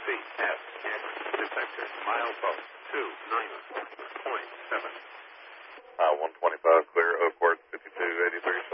CCS. Detector, milepost 294.7. 125 clear, Oakport 5283.